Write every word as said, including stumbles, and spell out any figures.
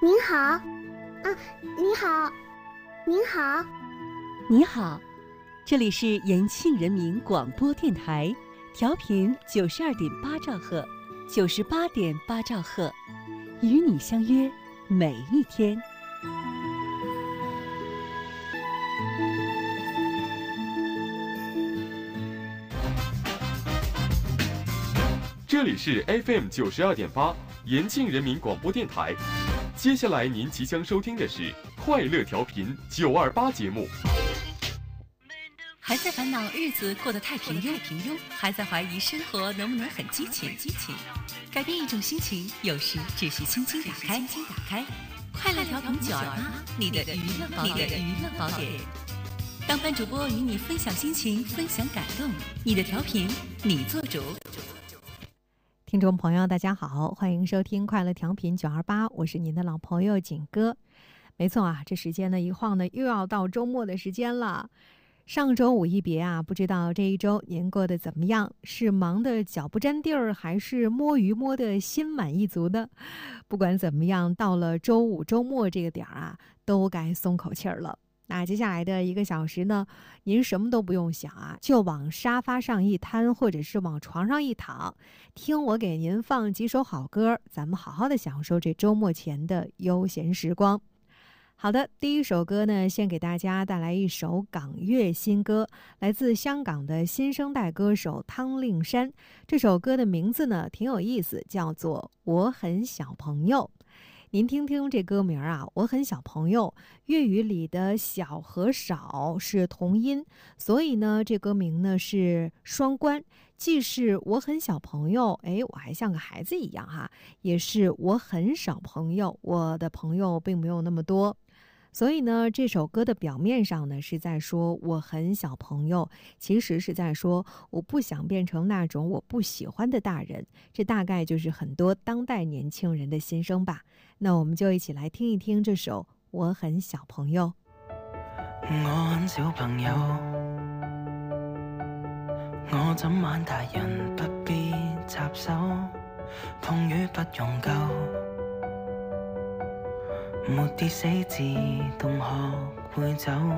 您好，啊，你好，您好， 你好，这里是延庆人民广播电台，调频九十二点八兆赫，九十八点八兆赫，与你相约每一天。 这里是 F M 九十二点八，延庆人民广播电台。接下来您即将收听的是快乐调频九二八节目。 还在烦恼日子过得太平庸，平庸，还在怀疑生活能不能很激情，激情。改变一种心情，有时只需轻轻打开，轻轻打开。快乐调频九二八，你的娱乐宝典，你的娱乐宝典。当班主播与你分享心情，分享感动，你的调频，你做主。 听众朋友大家好，欢迎收听快乐调频九二八，我是您的老朋友景哥。没错啊，这时间呢一晃呢又要到周末的时间了。上周五一别啊，不知道这一周您过得怎么样？是忙得脚不沾地儿，还是摸鱼摸得心满意足的？不管怎么样，到了周五周末这个点儿啊，都该松口气儿了。那接下来的一个小时呢，您什么都不用想啊，就往沙发上一瘫，或者是往床上一躺，听我给您放几首好歌，咱们好好的享受这周末前的悠闲时光。好的，第一首歌呢，先给大家带来一首港乐新歌，来自香港的新生代歌手汤令山。这首歌的名字呢挺有意思，叫做《我很小朋友》。您听听这歌名啊，我很小朋友，粤语里的小和少是同音，所以呢这歌名呢是双关，既是我很小朋友，哎，我还像个孩子一样哈，也是我很少朋友，我的朋友并没有那么多。所以呢，这首歌的表面上呢是在说我很小朋友，其实是在说我不想变成那种我不喜欢的大人。这大概就是很多当代年轻人的心声吧。那我们就一起来听一听这首《我很小朋友》。 我很小朋友，我怎晚大人不必插手，痛與不用救。沒跌死自動學會走。